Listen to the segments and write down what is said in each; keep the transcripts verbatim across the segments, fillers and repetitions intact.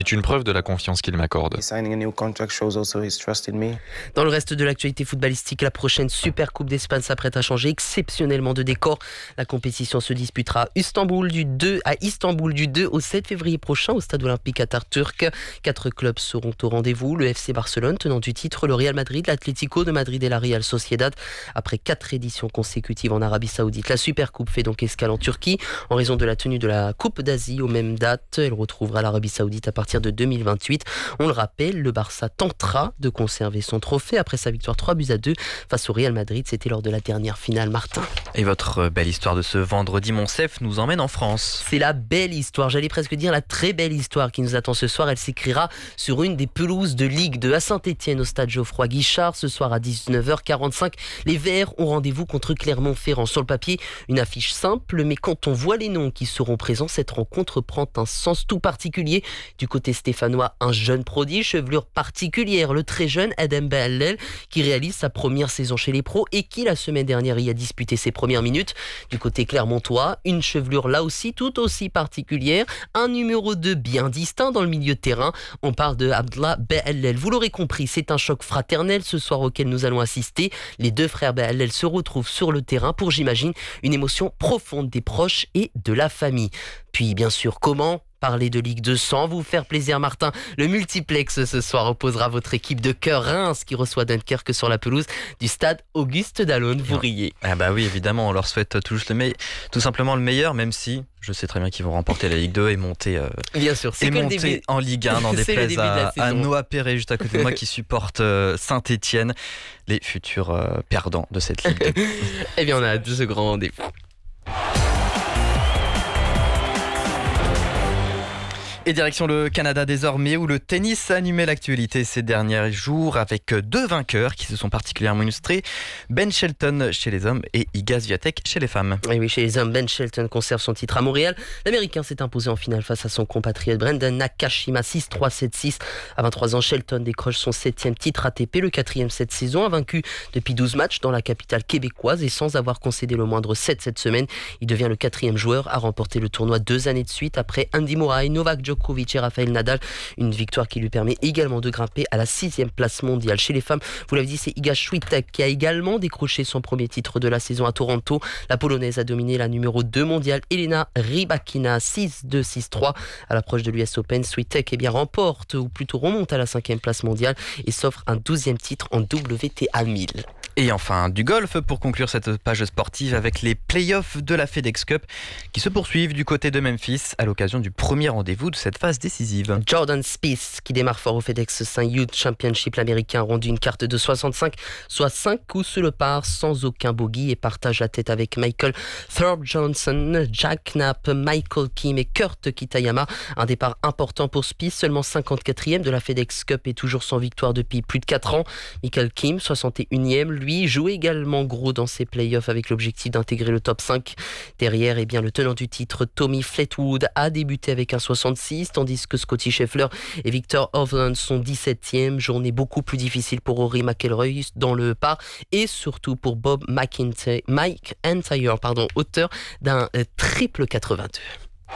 C'est une preuve de la confiance qu'il m'accorde. Dans le reste de l'actualité footballistique, la prochaine Super Coupe d'Espagne s'apprête à changer exceptionnellement de décor. La compétition se disputera à Istanbul du deux à Istanbul du deux au sept février prochain au stade olympique Atatürk. Quatre clubs seront au rendez-vous. Le F C Barcelone, tenant du titre, le Real Madrid, l'Atlético de Madrid et la Real Sociedad. Après quatre éditions consécutives en Arabie Saoudite, la Super Coupe fait donc escale en Turquie en raison de la tenue de la Coupe d'Asie aux mêmes dates. Elle retrouvera l'Arabie Saoudite à partir de deux mille vingt-huit. On le rappelle, le Barça tentera de conserver son trophée après sa victoire trois buts à deux face au Real Madrid. C'était lors de la dernière finale, Martin. Et votre belle histoire de ce vendredi Monsef nous emmène en France. C'est la belle histoire, j'allais presque dire la très belle histoire qui nous attend ce soir. Elle s'écrira sur une des pelouses de Ligue deux à Saint-Étienne au stade Geoffroy Guichard. Ce soir à dix-neuf heures quarante-cinq, les Verts ont rendez-vous contre Clermont-Ferrand. Sur le papier, une affiche simple, mais quand on voit les noms qui seront présents, cette rencontre prend un sens tout particulier. Du côté stéphanois, un jeune prodige, chevelure particulière, le très jeune Adem Beallel, qui réalise sa première saison chez les pros et qui la semaine dernière y a disputé ses premières minutes. Du côté clermontois, une chevelure là aussi tout aussi particulière, un numéro deux bien distinct dans le milieu de terrain. On parle de Abdallah Beallel. Vous l'aurez compris, c'est un choc fraternel ce soir auquel nous allons assister. Les deux frères Beallel se retrouvent sur le terrain pour, j'imagine, une émotion profonde des proches et de la famille. Puis bien sûr, comment parler de Ligue deux sans vous faire plaisir, Martin? Le multiplex ce soir opposera votre équipe de cœur Reims qui reçoit Dunkerque sur la pelouse du stade Auguste Dallon. Vous riez. Ah bah oui, évidemment, on leur souhaite tout, le me- tout simplement le meilleur, même si je sais très bien qu'ils vont remporter la Ligue deux et monter, euh, bien sûr, c'est et que le monter début. en Ligue un, dans des C'est le plaies début de la à, à saison. Noah Perret, juste à côté de moi, qui supporte euh, Saint-Étienne, les futurs euh, perdants de cette Ligue deux. Eh bien, on a hâte de ce grand rendez-vous. Et direction le Canada désormais, où le tennis a animé l'actualité ces derniers jours avec deux vainqueurs qui se sont particulièrement illustrés. Ben Shelton chez les hommes et Iga Swiatek chez les femmes. Et oui, chez les hommes, Ben Shelton conserve son titre à Montréal. L'Américain s'est imposé en finale face à son compatriote Brendan Nakashima six trois sept six. À vingt-trois ans, Shelton décroche son septième titre A T P, le quatrième cette saison, a vaincu depuis douze matchs dans la capitale québécoise et sans avoir concédé le moindre set cette semaine. Il devient le quatrième joueur à remporter le tournoi deux années de suite après Andy Murray, Novak Djokovic et Rafael Nadal. Une victoire qui lui permet également de grimper à la sixième place mondiale. Chez les femmes, vous l'avez dit, c'est Iga Swiatek qui a également décroché son premier titre de la saison à Toronto. La Polonaise a dominé la numéro deux mondiale, Elena Rybakina, six deux six trois. À l'approche de l'U S Open, Swiatek eh bien, remporte, ou plutôt remonte à la cinquième place mondiale et s'offre un douzième titre en W T A mille. Et enfin, du golf pour conclure cette page sportive avec les playoffs de la FedEx Cup qui se poursuivent du côté de Memphis à l'occasion du premier rendez-vous de cette phase décisive. Jordan Spieth, qui démarre fort au FedEx Saint Youth Championship, l'Américain a rendu une carte de soixante-cinq, soit cinq coups sur le par sans aucun bogey et partage la tête avec Michael Thorpe Johnson, Jack Knapp, Michael Kim et Kurt Kitayama. Un départ important pour Spieth, seulement cinquante-quatrième de la FedEx Cup et toujours sans victoire depuis plus de quatre ans. Michael Kim, soixante et unième, lui, joue également gros dans ses playoffs avec l'objectif d'intégrer le top cinq. Derrière, eh bien, le tenant du titre, Tommy Fleetwood, a débuté avec un soixante-six, tandis que Scotty Scheffler et Victor Hovland sont dix-septième. Journée beaucoup plus difficile pour Rory McIlroy dans le par et surtout pour Bob McIntyre, Mike Entire, pardon, auteur d'un euh, triple quatre-vingt-deux.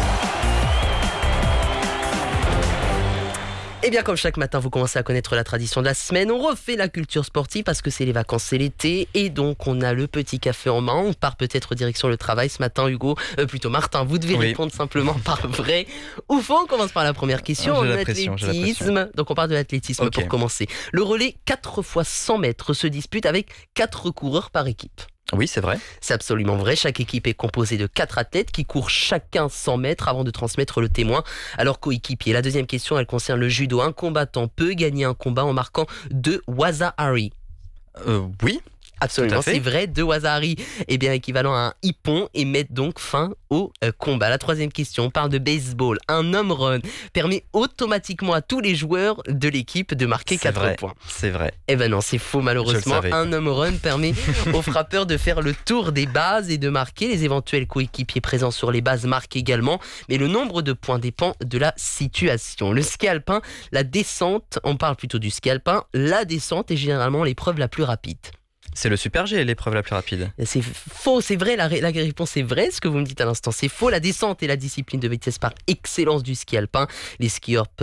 Et bien comme chaque matin, vous commencez à connaître la tradition de la semaine, on refait la culture sportive parce que c'est les vacances, c'est l'été et donc on a le petit café en main. On part peut-être direction le travail ce matin, Hugo, euh, plutôt Martin, vous devez oui. répondre simplement par vrai ou faux. On commence par la première question, oh, en la pression, athlétisme. Donc on parle de l'athlétisme okay. pour commencer. Le relais quatre fois cent mètres se dispute avec quatre coureurs par équipe. Oui, c'est vrai. C'est absolument vrai. Chaque équipe est composée de quatre athlètes qui courent chacun cent mètres avant de transmettre le témoin à leur coéquipier. La deuxième question, elle concerne le judo. Un combattant peut gagner un combat en marquant deux waza-hari. Euh, oui. Absolument, c'est vrai. Deux waza-hari est bien équivalent à un hippon et met donc fin au euh, combat. La troisième question, on parle de baseball. Un home run permet automatiquement à tous les joueurs de l'équipe de marquer quatre points. C'est vrai. Eh ben non, c'est faux malheureusement. Un home run permet aux frappeurs de faire le tour des bases et de marquer. Les éventuels coéquipiers présents sur les bases marquent également, mais le nombre de points dépend de la situation. Le ski alpin, la descente, on parle plutôt du ski alpin, la descente est généralement l'épreuve la plus rapide. C'est le Super G, l'épreuve la plus rapide. C'est faux, c'est vrai, la, la réponse est vraie, ce que vous me dites à l'instant, c'est faux. La descente est la discipline de vitesse par excellence du ski alpin. Les skieurs peuvent